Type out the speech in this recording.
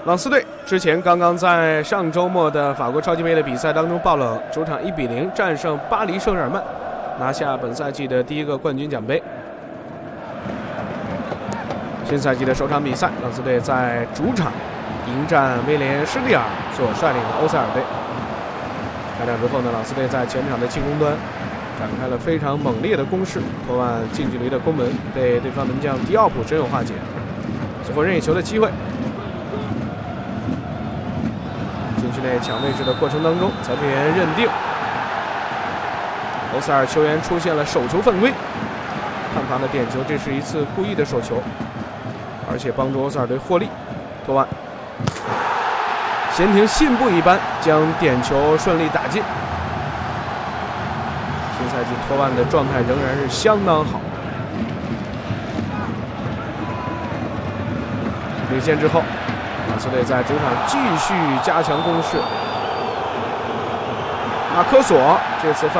朗斯队之前刚刚在上周末的法国超级杯的比赛当中爆冷，主场1比0战胜巴黎圣日耳曼，拿下本赛季的第1个冠军奖杯。新赛季的首场比赛，朗斯队在主场迎战威廉施利尔所率领的欧塞尔队。开场之后呢，朗斯队在前场的进攻端展开了非常猛烈的攻势，托万近距离的攻门被对方门将迪奥普神勇化解，最后任意球的机会。禁区内抢位置的过程当中，裁判员认定欧塞尔球员出现了手球犯规，判罚了点球，这是一次故意的手球，而且帮助欧塞尔队获利。托万闲庭信步一般将点球顺利打进。新赛季托万的状态仍然是相当好。领先之后，朗斯队在主场继续加强攻势。马科索这次犯